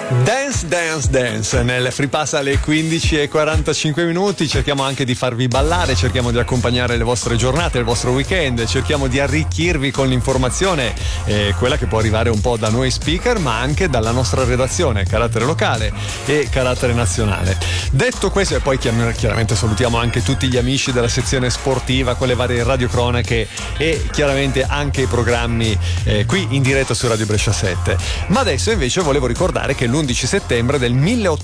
Dance, dance, dance nel Free Pass alle 15:45. Cerchiamo anche di farvi ballare, cerchiamo di accompagnare le vostre giornate, il vostro weekend, cerchiamo di arricchirvi con l'informazione, quella che può arrivare un po' da noi speaker, ma anche dalla nostra redazione, carattere locale e carattere nazionale. Detto questo, e poi chiaramente salutiamo anche tutti gli amici della sezione sportiva con le varie radiocronache e chiaramente anche i programmi qui in diretta su Radio Brescia 7. Ma adesso invece volevo ricordare che l'11 settembre del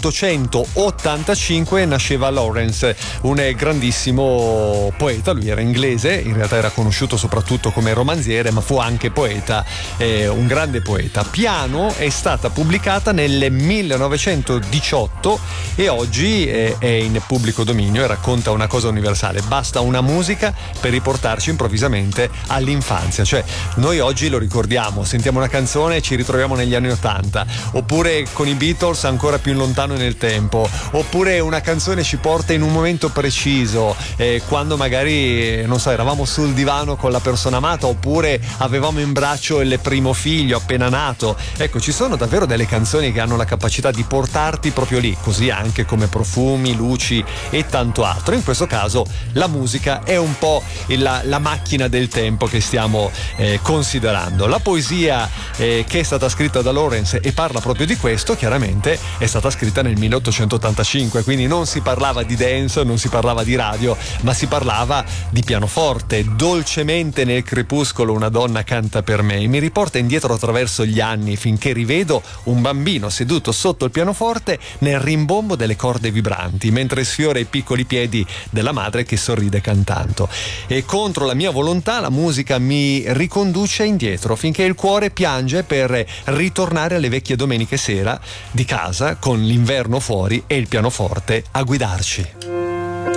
1885 nasceva Lawrence, un grandissimo poeta. Lui era inglese, in realtà era conosciuto soprattutto come romanziere, ma fu anche poeta, un grande poeta. Piano è stata pubblicata nel 1918 e oggi è in pubblico dominio e racconta una cosa universale: basta una musica per riportarci improvvisamente all'infanzia. Cioè noi oggi lo ricordiamo, sentiamo una canzone e ci ritroviamo negli anni 80, oppure con i Beatles ancora più lontano nel tempo, oppure una canzone ci porta in un momento preciso, quando magari, non so, eravamo sul divano con la persona amata, oppure avevamo in braccio il primo figlio appena nato. Ecco, ci sono davvero delle canzoni che hanno la capacità di portarti proprio lì, così anche come profumi, luci e tanto altro. In questo caso la musica è un po' la macchina del tempo che stiamo considerando. La poesia che è stata scritta da Lawrence e parla proprio di questo, chiaramente è stata scritta nel 1885, quindi non si parlava di dance, non si parlava di radio, ma si parlava di pianoforte. Dolcemente nel crepuscolo una donna canta per me e mi riporta indietro attraverso gli anni, finché rivedo un bambino seduto sotto il pianoforte nel rimbombo delle corde vibranti, mentre sfiora i piccoli piedi della madre che sorride cantando. E contro la mia volontà la musica mi riconduce indietro, finché il cuore piange per ritornare alle vecchie domeniche sera di casa, con l'inverno fuori e il pianoforte a guidarci.